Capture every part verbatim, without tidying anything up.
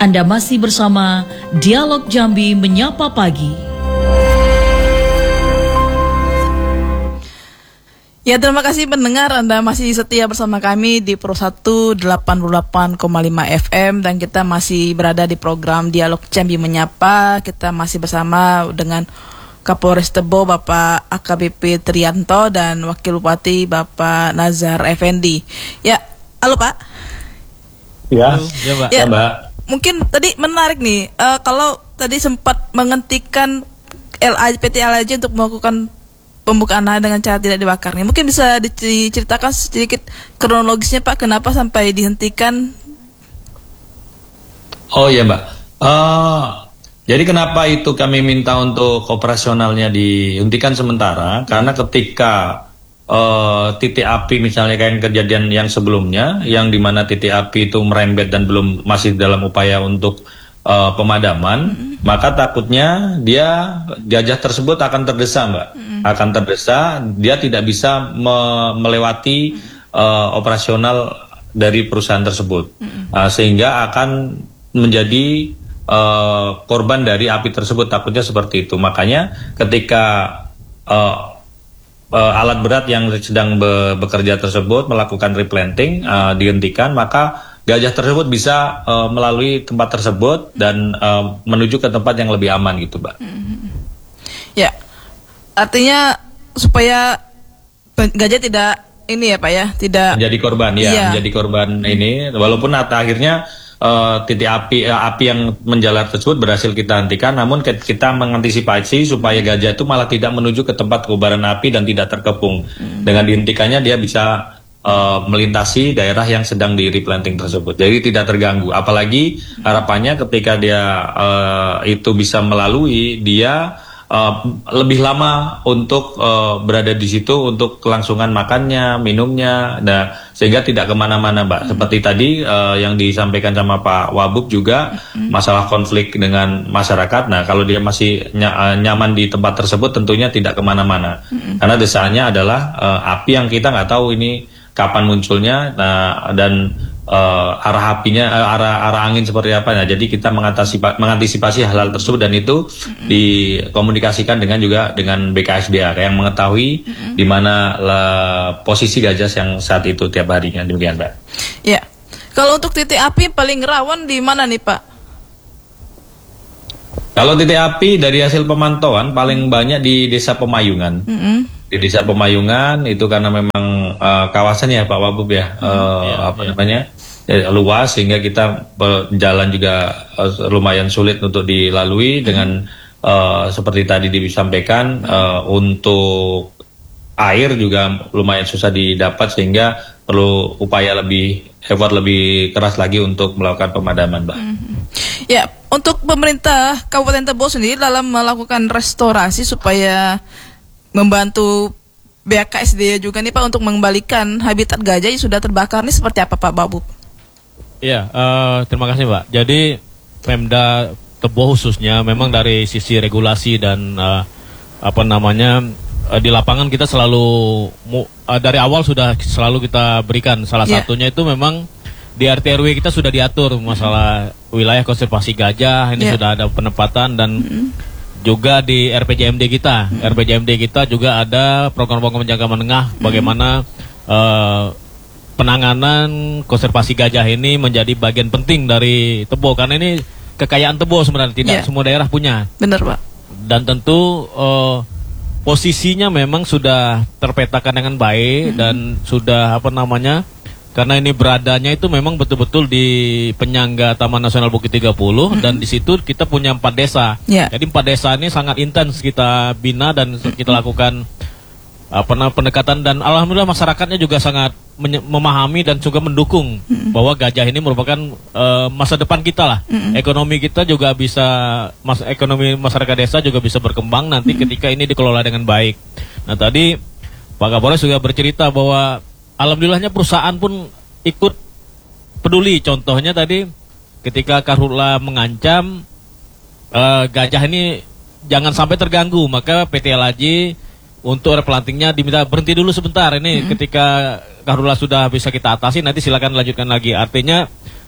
Anda masih bersama Dialog Jambi Menyapa Pagi. Ya, terima kasih pendengar, Anda masih setia bersama kami di Pro satu delapan puluh delapan koma lima F M dan kita masih berada di program Dialog Jambi Menyapa. Kita masih bersama dengan Kapolres Tebo Bapak A K B P Trianto dan Wakil Bupati Bapak Nazar Effendi. Ya, halo Pak. Ya, ya Mbak. Ya, ya, Mbak. Mungkin tadi menarik nih, uh, kalau tadi sempat menghentikan L A P T L A J untuk melakukan pembukaan lahan dengan cara tidak dibakar nih. Mungkin bisa diceritakan sedikit kronologisnya Pak, kenapa sampai dihentikan? Oh iya Mbak. Uh, jadi kenapa itu kami minta untuk operasionalnya dihentikan sementara? Karena ketika uh, titik api misalnya kayak kejadian yang sebelumnya, yang dimana titik api itu merembet dan belum masih dalam upaya untuk uh, pemadaman, mm-hmm. maka takutnya dia gajah tersebut akan terdesak Mbak. Mm-hmm. Akan terdesak, dia tidak bisa me- melewati uh, operasional dari perusahaan tersebut. Mm-hmm. uh, sehingga akan menjadi uh, korban dari api tersebut, takutnya seperti itu. Makanya ketika uh, uh, alat berat yang sedang be- bekerja tersebut melakukan replanting uh, dihentikan, maka gajah tersebut bisa uh, melalui tempat tersebut dan uh, menuju ke tempat yang lebih aman gitu, Mbak. Hmm. Ya, artinya supaya gajah tidak ini ya Pak ya, tidak menjadi korban ya, iya. menjadi korban ini. Walaupun akhirnya uh, titik api uh, api yang menjalar tersebut berhasil kita hentikan, namun kita mengantisipasi supaya gajah itu malah tidak menuju ke tempat kobaran api dan tidak terkepung. Hmm. Dengan dihentikannya dia bisa Uh, melintasi daerah yang sedang di replanting tersebut, jadi tidak terganggu. Apalagi harapannya ketika dia uh, itu bisa melalui, dia uh, lebih lama untuk uh, berada di situ untuk kelangsungan makannya, minumnya, nah, sehingga tidak kemana-mana, Mbak. Hmm. Seperti tadi uh, yang disampaikan sama Pak Wabub juga, hmm. masalah konflik dengan masyarakat. Nah, kalau dia masih ny- uh, nyaman di tempat tersebut, tentunya tidak kemana-mana. Hmm. Karena desaannya adalah uh, api yang kita nggak tahu ini kapan munculnya, nah, dan uh, arah apinya, uh, arah arah angin seperti apa. Nah, jadi kita mengantisipasi, mengantisipasi hal-hal tersebut dan itu mm-hmm. dikomunikasikan dengan juga dengan B K S D A yang mengetahui mm-hmm. di mana uh, posisi gajah yang saat itu tiap harinya. Demikian, Pak. Ya, kalau untuk titik api paling rawan di mana nih Pak? Kalau titik api dari hasil pemantauan paling banyak di Desa Pemayungan. Mm-hmm. Di Desa Pemayungan itu karena memang uh, kawasannya Pak Wabub ya, hmm, uh, iya, apa iya. namanya ya, luas, sehingga kita jalan juga uh, lumayan sulit untuk dilalui. Hmm. Dengan uh, seperti tadi disampaikan, hmm. uh, untuk air juga lumayan susah didapat, sehingga perlu upaya lebih effort lebih keras lagi untuk melakukan pemadaman, Mbak. Hmm. Ya, untuk pemerintah Kabupaten Tebo sendiri dalam melakukan restorasi supaya membantu B K S D A juga nih Pak untuk mengembalikan habitat gajah yang sudah terbakar nih, seperti apa Pak Babub? Iya, uh, terima kasih Pak. Jadi Pemda Tebo khususnya memang dari sisi regulasi dan uh, apa namanya uh, di lapangan kita selalu mu, uh, dari awal sudah selalu kita berikan. Salah yeah. satunya itu memang di R T R W kita sudah diatur masalah mm-hmm. wilayah konservasi gajah, ini yeah. sudah ada penempatan dan mm-hmm. juga di R P J M D kita, hmm. R P J M D kita juga ada program-program jangka menengah, hmm. bagaimana uh, penanganan konservasi gajah ini menjadi bagian penting dari Tebo, karena ini kekayaan Tebo sebenarnya, tidak yeah. semua daerah punya. Benar Pak. Dan tentu uh, posisinya memang sudah terpetakan dengan baik hmm. dan sudah apa namanya, karena ini beradanya itu memang betul-betul di penyangga Taman Nasional Bukit tiga puluh, mm-hmm. dan di situ kita punya empat desa. Yeah. Jadi empat desa ini sangat intens kita bina dan mm-hmm. kita lakukan apa namanya pendekatan, dan alhamdulillah masyarakatnya juga sangat menye- memahami dan juga mendukung mm-hmm. bahwa gajah ini merupakan uh, masa depan kita lah. Mm-hmm. Ekonomi kita juga bisa, mas- ekonomi masyarakat desa juga bisa berkembang nanti mm-hmm. ketika ini dikelola dengan baik. Nah tadi Pak Kapolres juga bercerita bahwa alhamdulillahnya perusahaan pun ikut peduli. Contohnya tadi ketika Karhutla mengancam uh, gajah ini jangan sampai terganggu, maka P T L A J untuk replantingnya diminta berhenti dulu sebentar. Ini mm-hmm. ketika Karhutla sudah bisa kita atasi, nanti silakan lanjutkan lagi. Artinya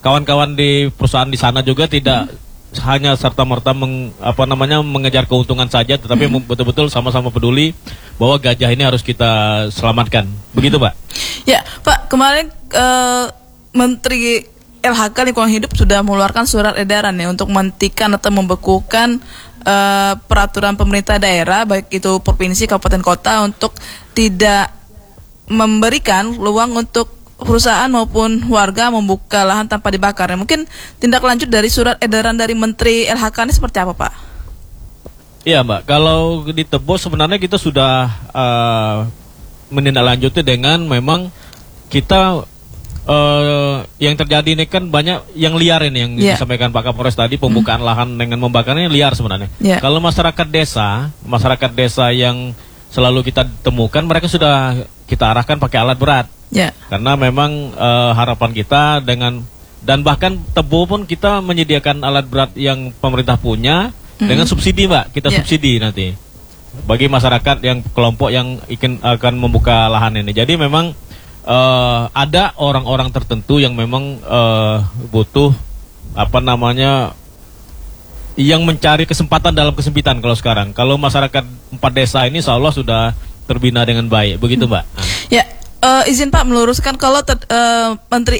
kawan-kawan di perusahaan di sana juga tidak hanya serta-merta meng, apa namanya mengejar keuntungan saja, tetapi Hmm. betul-betul sama-sama peduli bahwa gajah ini harus kita selamatkan. Begitu, Pak? Ya, Pak, kemarin eh, Menteri L H K Lingkungan Hidup sudah mengeluarkan surat edaran ya untuk menghentikan atau membekukan eh, peraturan pemerintah daerah, baik itu provinsi, kabupaten, kota, untuk tidak memberikan peluang untuk perusahaan maupun warga membuka lahan tanpa dibakar. Ya, mungkin tindak lanjut dari surat edaran dari Menteri L H K ini seperti apa, Pak? Iya, Mbak. Kalau di Tebo sebenarnya kita sudah uh, menindaklanjuti dengan memang kita uh, yang terjadi ini kan banyak yang liar ini yang Yeah. disampaikan Pak Kapolres tadi, pembukaan lahan dengan membakarnya liar sebenarnya. Yeah. Kalau masyarakat desa, masyarakat desa yang selalu kita temukan, mereka sudah kita arahkan pakai alat berat. Ya. Karena memang uh, harapan kita dengan, dan bahkan Tebo pun kita menyediakan alat berat yang pemerintah punya Mhm. dengan subsidi, Mbak. Kita Ya. subsidi nanti bagi masyarakat yang kelompok yang ingin akan membuka lahan ini. Jadi memang uh, ada orang-orang tertentu yang memang uh, butuh apa namanya yang mencari kesempatan dalam kesempitan kalau sekarang. Kalau masyarakat empat desa ini insya Allah sudah terbina dengan baik. Begitu, Mbak. Ya, eh, izin Pak meluruskan kalau ter- eh, Menteri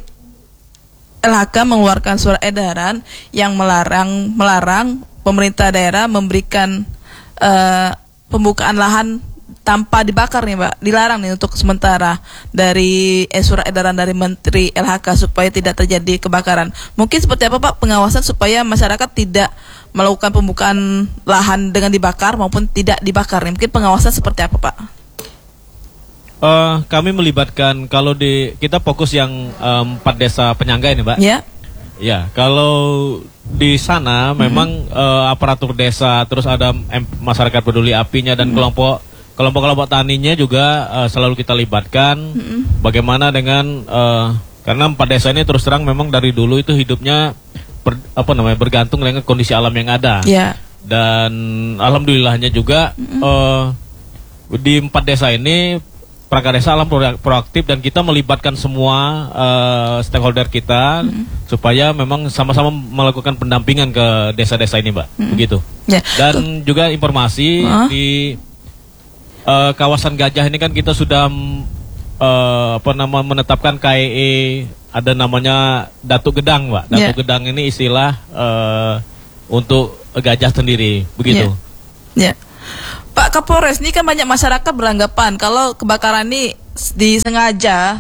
L H K mengeluarkan surat edaran yang melarang melarang pemerintah daerah memberikan eh, pembukaan lahan tanpa dibakar nih, Pak. Dilarang nih untuk sementara dari eh, surat edaran dari Menteri L H K supaya tidak terjadi kebakaran. Mungkin seperti apa, Pak, pengawasan supaya masyarakat tidak melakukan pembukaan lahan dengan dibakar maupun tidak dibakar nih. Mungkin pengawasan seperti apa, Pak? Eh, kami melibatkan kalau di kita fokus yang em, empat desa penyangga ini, Mbak. Ya. Ya, kalau di sana memang eh, aparatur desa, terus ada em, masyarakat peduli apinya dan kelompok kelompok-kelompok taninya juga eh, selalu kita libatkan. Bagaimana dengan eh, karena empat desa ini terus terang memang dari dulu itu hidupnya ber- apa namanya bergantung dengan kondisi alam yang ada. Ya. Dan alhamdulillahnya juga eh, di empat desa ini perangkat desa alam pro- proaktif dan kita melibatkan semua eh, stakeholder kita supaya memang sama-sama melakukan pendampingan ke desa-desa ini, Mbak. Begitu. Ya. Dan juga informasi Hah? di eh, kawasan Gajah ini kan kita sudah mm, eh, apa nama menetapkan K E E, ada namanya Datuk Gedang, Mbak. Datuk Ya. Gedang ini istilah eh, untuk gajah sendiri, begitu. Ya. Pak Kapolres, ini kan banyak masyarakat beranggapan kalau kebakaran ini s- disengaja.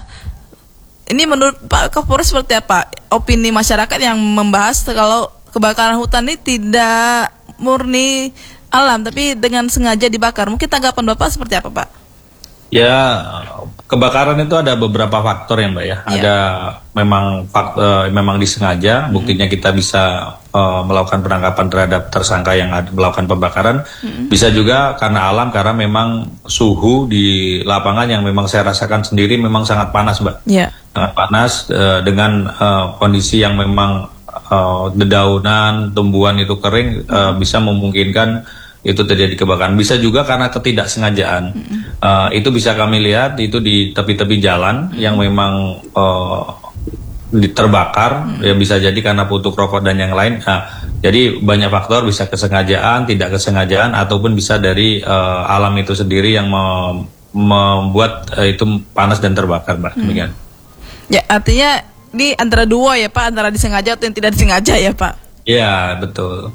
Ini menurut Pak Kapolres seperti apa? Opini masyarakat yang membahas kalau kebakaran hutan ini tidak murni alam, tapi dengan sengaja dibakar. Mungkin tanggapan Bapak seperti apa, Pak? Ya, kebakaran itu ada beberapa faktor ya, Mbak ya. Ada memang faktor, memang disengaja. Buktinya kita bisa eh, melakukan penangkapan terhadap tersangka yang ada, melakukan pembakaran. Bisa juga karena alam, karena memang suhu di lapangan yang memang saya rasakan sendiri memang sangat panas, Mbak. Ya. Sangat panas eh, dengan eh, kondisi yang memang eh, dedaunan, tumbuhan itu kering, eh, bisa memungkinkan itu terjadi kebakaran. Bisa juga karena ketidaksengajaan. Uh, itu bisa kami lihat itu di tepi-tepi jalan yang memang uh, di- terbakar. Ya bisa jadi karena puntung rokok dan yang lain. Nah, jadi banyak faktor, bisa kesengajaan, tidak kesengajaan, ataupun bisa dari uh, alam itu sendiri yang mem- membuat uh, itu panas dan terbakar, Mbak. Demikian. Ya, artinya ini antara dua ya, Pak, antara disengaja atau yang tidak disengaja ya, Pak. Ya, betul.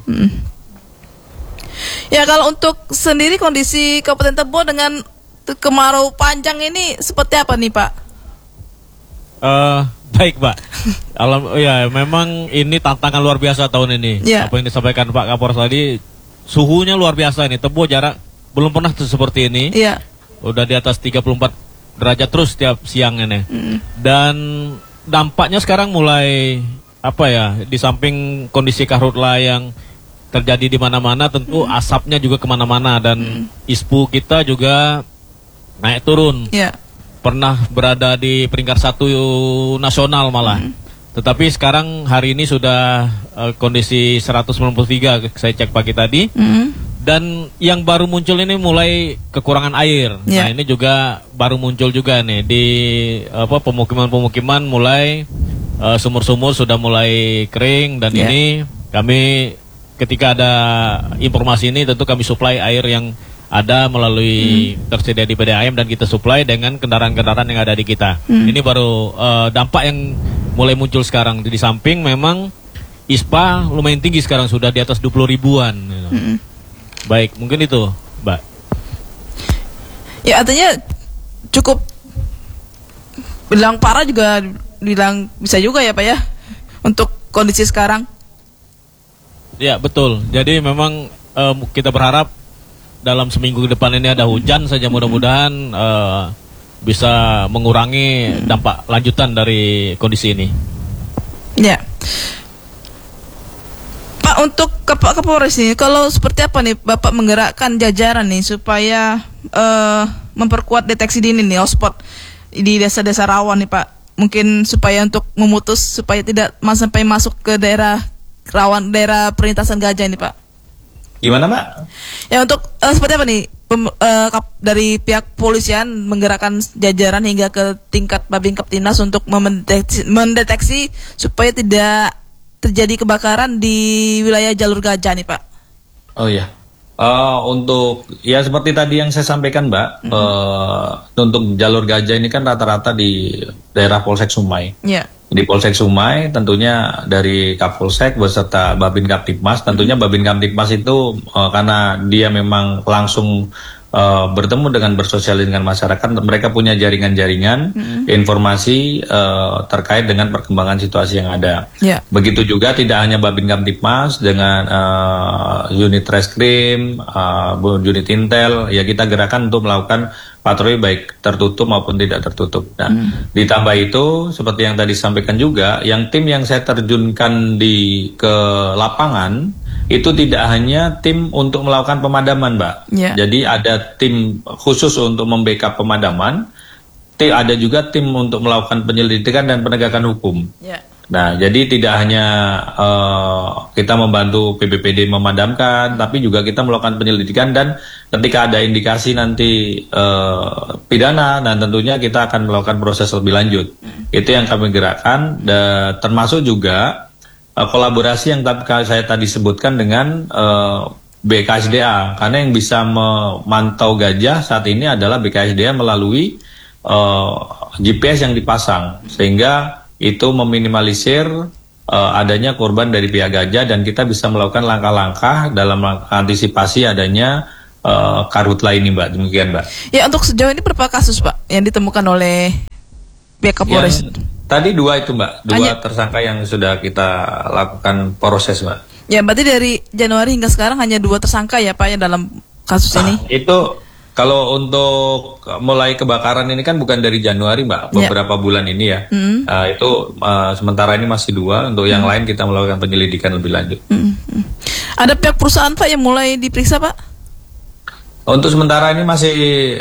Ya, kalau untuk sendiri kondisi Kabupaten Tebo dengan te- kemarau panjang ini seperti apa nih, Pak? Eh, baik, Pak. Alam, ya memang ini tantangan luar biasa tahun ini. Ya. Apa yang disampaikan Pak Kapolres tadi, suhunya luar biasa ini. Tebo jarak belum pernah tuh seperti ini. Iya. Udah di atas tiga puluh empat derajat terus setiap siang ini. Dan dampaknya sekarang mulai apa ya? Di samping kondisi karhutla yang terjadi di mana-mana, tentu asapnya juga kemana-mana dan ISPU kita juga naik turun. Iya. Pernah berada di peringkat satu nasional malah. Tetapi sekarang hari ini sudah eh, kondisi seratus sembilan puluh tiga saya cek pagi tadi. Mm. Dan yang baru muncul ini mulai kekurangan air. Ya. Nah, ini juga baru muncul juga nih di apa pemukiman-pemukiman mulai uh, sumur-sumur sudah mulai kering dan Ya. ini kami ketika ada informasi ini tentu kami supply air yang ada melalui hmm. tersedia di P D A M dan kita supply dengan kendaraan-kendaraan yang ada di kita. Hmm. Ini baru uh, dampak yang mulai muncul sekarang. Di samping memang I S P A lumayan tinggi sekarang, sudah di atas dua puluh ribuan. Hmm. Baik, mungkin itu, Mbak. Ya artinya cukup bilang parah juga bilang bisa juga ya Pak ya untuk kondisi sekarang. Ya betul. Jadi memang uh, kita berharap dalam seminggu ke depan ini ada hujan saja, mudah-mudahan uh, bisa mengurangi dampak lanjutan dari kondisi ini. Ya. Pak, untuk Pak Kapolres ini, kalau seperti apa nih Bapak menggerakkan jajaran nih supaya uh, memperkuat deteksi dini nih hotspot di desa-desa rawan nih Pak? Mungkin supaya untuk memutus supaya tidak mas- sampai masuk ke daerah rawan, daerah perlintasan gajah ini Pak. Gimana Mbak? Ya untuk uh, seperti apa nih pem, uh, kap, dari pihak polisian menggerakkan jajaran hingga ke tingkat Babin Kaptimas untuk mendeteksi, mendeteksi supaya tidak terjadi kebakaran di wilayah jalur gajah nih Pak. Oh iya. Uh, untuk ya seperti tadi yang saya sampaikan Mbak, mm-hmm. uh, untuk jalur gajah ini kan rata-rata di daerah Polsek Sumai. Iya. Yeah. Di Polsek Sumai tentunya dari Kapolsek beserta Babin Kaptipmas. Tentunya Babin Kaptipmas itu uh, karena dia memang langsung uh, bertemu dengan bersosialisasi dengan masyarakat, mereka punya jaringan-jaringan mm-hmm. informasi uh, terkait dengan perkembangan situasi yang ada. Yeah. Begitu juga tidak hanya Babin Kaptipmas dengan uh, unit Reskrim, uh, unit Intel, ya kita gerakan untuk melakukan patroli baik tertutup maupun tidak tertutup. Nah, hmm. ditambah itu seperti yang tadi sampaikan juga, yang tim yang saya terjunkan di ke lapangan itu tidak hanya tim untuk melakukan pemadaman, Mbak. Yeah. Jadi ada tim khusus untuk membackup pemadaman, tim, ada juga tim untuk melakukan penyelidikan dan penegakan hukum. Yeah. Nah, jadi tidak hanya uh, kita membantu P B P D memadamkan, tapi juga kita melakukan penyelidikan dan ketika ada indikasi nanti uh, pidana, dan tentunya kita akan melakukan proses lebih lanjut. Hmm. Itu yang kami gerakkan, dan termasuk juga uh, kolaborasi yang saya tadi sebutkan dengan uh, B K S D A, karena yang bisa memantau gajah saat ini adalah B K S D A melalui uh, G P S yang dipasang, sehingga itu meminimalisir uh, adanya korban dari pihak gajah dan kita bisa melakukan langkah-langkah dalam antisipasi adanya uh, karhutla ini, Mbak. Demikian, Mbak. Ya, untuk sejauh ini berapa kasus, Pak, yang ditemukan oleh pihak Kapolres? Yang, tadi dua itu, Mbak. Dua Hanya... tersangka yang sudah kita lakukan proses, Mbak. Ya, berarti dari Januari hingga sekarang hanya dua tersangka ya, Pak, ya dalam kasus nah, ini? Itu kalau untuk mulai kebakaran ini kan bukan dari Januari, Mbak, beberapa yeah. bulan ini ya. Mm. Uh, itu uh, sementara ini masih dua. Untuk mm. yang lain kita melakukan penyelidikan lebih lanjut. Mm. Ada pihak perusahaan, Pak, yang mulai diperiksa, Pak? Untuk sementara ini masih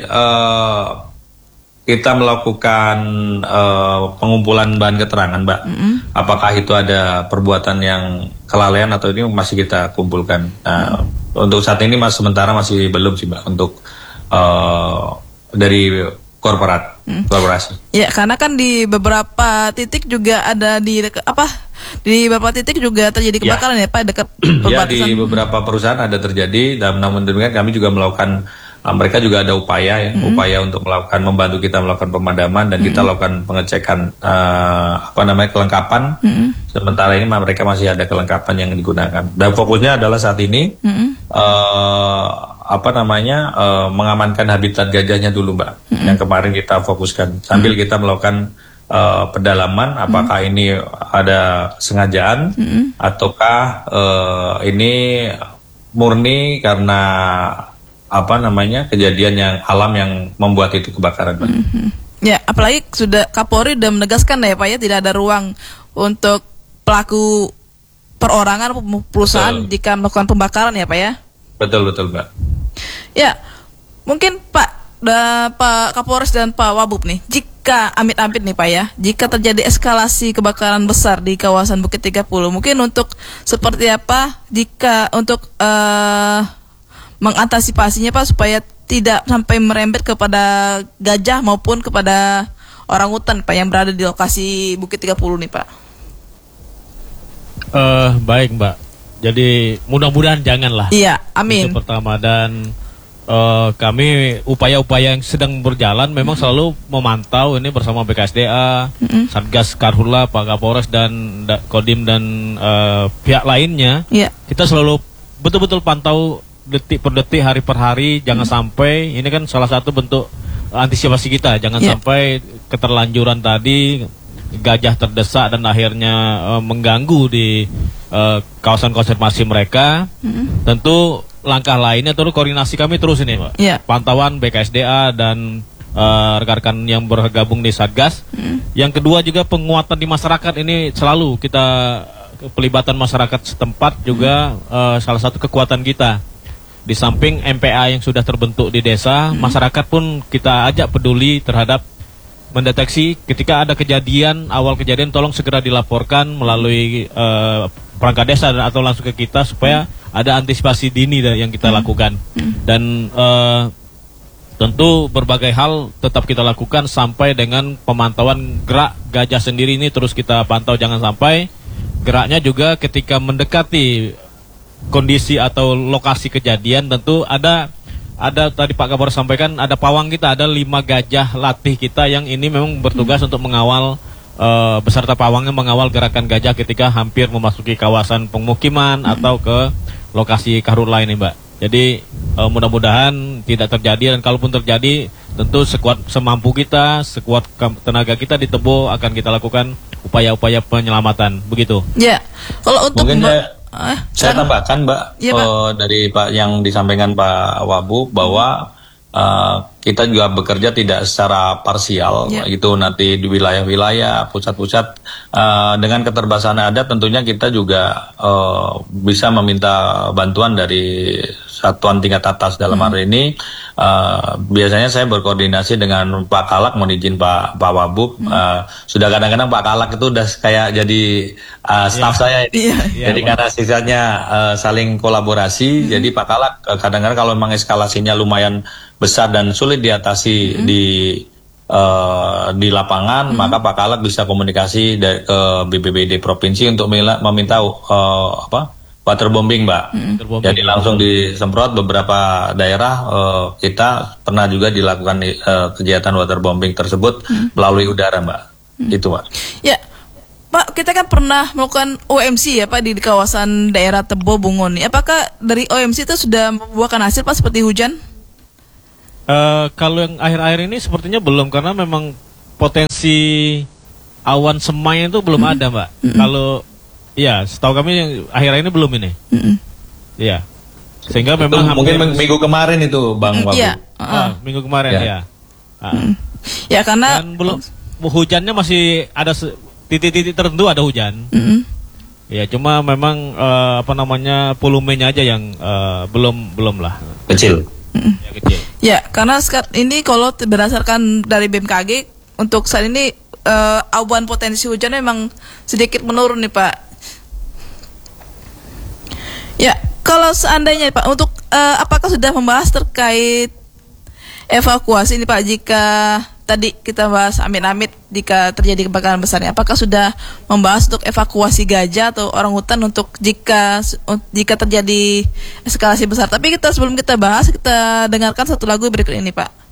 uh, kita melakukan uh, pengumpulan bahan keterangan, Mbak. Mm. Apakah itu ada perbuatan yang kelalaian atau ini masih kita kumpulkan. Nah, mm. Untuk saat ini mas sementara masih belum sih, Mbak, untuk Uh, dari korporat hmm. korporasi. Ya, karena kan di beberapa titik juga ada di deket, apa di beberapa titik juga terjadi kebakaran ya, ya Pak, dekat perbatasan. Ya, di beberapa perusahaan ada terjadi, dan namun demikian kami juga melakukan uh, mereka juga ada upaya ya, hmm. upaya untuk melakukan membantu kita melakukan pemadaman dan hmm. kita lakukan pengecekan uh, apa namanya kelengkapan. Hmm. Sementara ini mereka masih ada kelengkapan yang digunakan. Dan fokusnya adalah saat ini hmm. uh, apa namanya uh, mengamankan habitat gajahnya dulu, Mbak. Mm-hmm. Yang kemarin kita fokuskan sambil mm-hmm. kita melakukan uh, pendalaman apakah mm-hmm. ini ada sengajaan mm-hmm. ataukah uh, ini murni karena apa namanya kejadian yang alam yang membuat itu kebakaran, Mbak. Mm-hmm. Ya, apalagi sudah Kapolri sudah menegaskan ya, Pak, ya, tidak ada ruang untuk pelaku perorangan perusahaan betul. Jika melakukan pembakaran ya, Pak, ya. Betul betul, Mbak. Ya, mungkin Pak, da, Pak Kapolres dan Pak Wabub nih, jika amit-amit nih Pak ya, jika terjadi eskalasi kebakaran besar di kawasan Bukit tiga puluh, mungkin untuk seperti apa jika untuk uh, mengantisipasinya Pak supaya tidak sampai merembet kepada gajah maupun kepada orang hutan Pak yang berada di lokasi Bukit tiga puluh nih Pak? Eh, baik Mbak. Jadi mudah-mudahan janganlah. Iya, amin. Itu pertama, dan eh, kami upaya-upaya yang sedang berjalan memang Mm-hmm. selalu memantau ini bersama B K S D A, Mm-mm. Satgas Karhutla, Pak Kapolres dan da- Kodim dan eh, pihak lainnya. Iya. Kita selalu betul-betul pantau detik per detik, hari per hari, jangan sampai ini kan salah satu bentuk antisipasi kita, jangan Iya. sampai keterlanjuran tadi gajah terdesak dan akhirnya eh, mengganggu di eh, kawasan konservasi mereka. Mm-mm. Tentu langkah lainnya terus koordinasi kami terus ini, Pak. Iya. Pantauan B K S D A dan eh, rekan-rekan yang bergabung di Satgas. Mm. Yang kedua juga penguatan di masyarakat, ini selalu kita pelibatan masyarakat setempat juga eh, salah satu kekuatan kita. Di samping M P A yang sudah terbentuk di desa, masyarakat pun kita ajak peduli terhadap mendeteksi ketika ada kejadian, awal kejadian tolong segera dilaporkan melalui eh, perangkat desa dan atau langsung ke kita supaya ada antisipasi dini da- yang kita lakukan. Dan eh, tentu berbagai hal tetap kita lakukan sampai dengan pemantauan gerak gajah sendiri ini terus kita pantau, jangan sampai geraknya juga ketika mendekati kondisi atau lokasi kejadian. Tentu ada ada tadi Pak Kabar sampaikan ada pawang kita, ada lima gajah latih kita yang ini memang bertugas untuk mengawal eh, beserta pawangnya mengawal gerakan gajah ketika hampir memasuki kawasan pemukiman atau ke lokasi Karhutla ini, Mbak. Jadi eh, mudah-mudahan tidak terjadi, dan kalaupun terjadi tentu sekuat semampu kita, sekuat ke- tenaga kita di Tebo akan kita lakukan upaya-upaya penyelamatan, begitu. Ya, kalau untuk Mungkin Mbak, saya- eh, Saya silakan. tambahkan, Mbak, Iya, Pak. eh, dari Pak yang disampaikan Pak Wabu bahwa eh, kita juga bekerja tidak secara parsial, Iya. itu nanti di wilayah-wilayah, pusat-pusat eh, dengan keterbatasan adat. Tentunya kita juga eh, bisa meminta bantuan dari satuan tingkat atas dalam hari ini. eh, biasanya saya berkoordinasi dengan Pak Kalak, mohon izin Pak Pak Wabu. Eh, sudah kadang-kadang Pak Kalak itu udah kayak jadi eh, staff saya ini. Iya. Iya, Jadi Pak. karena sisanya eh, saling kolaborasi, jadi Pak Kalak eh, kadang-kadang kalau memang eskalasinya lumayan besar dan sulit diatasi di eh, di lapangan, maka Pak Kalak bisa komunikasi dari, ke B P B D provinsi untuk mila- meminta eh, apa waterbombing, Mbak. Waterbombing. Jadi langsung disemprot beberapa daerah. eh, kita pernah juga dilakukan eh, kegiatan waterbombing tersebut melalui udara, Mbak. Itu, Mbak. Ya, Pak, kita kan pernah melakukan O M C ya Pak di, di kawasan daerah Tebo Bungon. Apakah dari O M C itu sudah membuahkan hasil Pak seperti hujan? Eh, kalau yang akhir-akhir ini sepertinya belum, karena memang potensi awan semai itu belum ada, Mbak. Kalau ya, setahu kami yang akhir-akhir ini belum ini. Mm-mm. Iya. Sehingga Itu memang mungkin hampir- minggu kemarin itu, Bang Wabu. Iya. Ah, minggu kemarin Ya. ya. Ah. Ya karena Dan belum hujannya masih ada se- titik-titik tertentu ada hujan. Mm-mm. Ya, cuma memang eh, apa namanya volumenya aja yang eh, belum belum lah. Kecil. Ya, kecil. Ya, karena sekat ini kalau t- berdasarkan dari B M K G untuk saat ini eh, awan potensi hujan memang sedikit menurun nih Pak. Ya, kalau seandainya Pak untuk eh, apakah sudah membahas terkait evakuasi ini Pak jika tadi kita bahas amit-amit jika terjadi kebakaran besarnya, apakah sudah membahas untuk evakuasi gajah atau orang hutan untuk jika jika terjadi eskalasi besar? Tapi kita sebelum kita bahas kita dengarkan satu lagu berikut ini Pak.